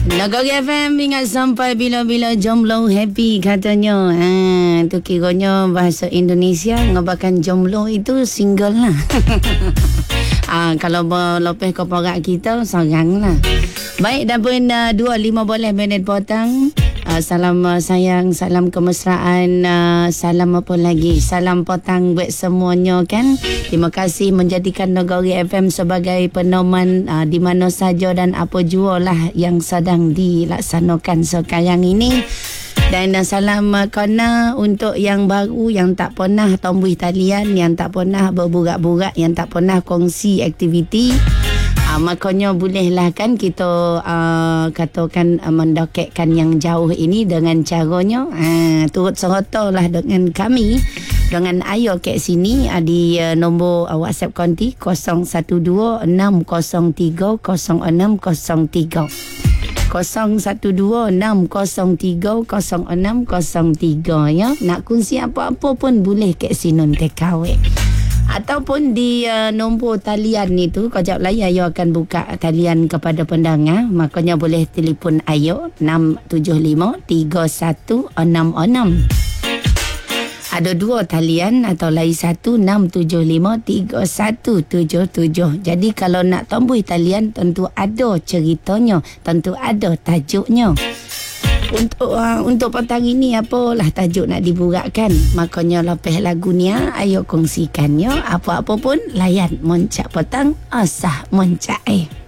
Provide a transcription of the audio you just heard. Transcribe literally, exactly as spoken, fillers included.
Nagari F M ingat sampai bila-bila jomblo happy katanya. Ha, tu kiranya bahasa Indonesia ngabarkan jomblo itu single lah. ha, kalau berlopeh keporak kita sorang lah. Baik, dah pun uh, dua lima boleh minit potong. Uh, salam uh, sayang, salam kemesraan, uh, salam apa lagi, salam potang buat semuanya kan. Terima kasih menjadikan Nagari F M sebagai pedoman uh, di mana saja dan apa jua lah yang sedang dilaksanakan sekarang ini. Dan uh, salam uh, kena untuk yang baru, yang tak pernah tombuh talian, yang tak pernah berburak-burak, yang tak pernah kongsi aktiviti. Uh, makanya bolehlah kan kita uh, katakan uh, mendoketkan yang jauh ini dengan caranya uh, turut serta lah dengan kami, dengan Ayo kat sini uh, di uh, nombor uh, WhatsApp konti kosong satu dua enam kosong tiga kosong enam kosong tiga kosong satu dua enam kosong tiga kosong enam kosong tiga ya. Nak kongsi apa-apa pun boleh kat sini T K W. Ataupun di uh, nombor talian itu, kejap lagi Ayo akan buka talian kepada pendengar. Makanya boleh telefon Ayo enam tujuh lima tiga satu enam enam. Ada dua talian atau lain satu enam tujuh lima tiga satu tujuh tujuh. Jadi kalau nak tombuh talian tentu ada ceritanya, tentu ada tajuknya. Untuk uh, untuk petang ini apalah tajuk nak diburakkan. Makanya lepas lagu ni Ayo kongsikannya. Apa-apa pun layan Moncak Petang Asah Moncak eh.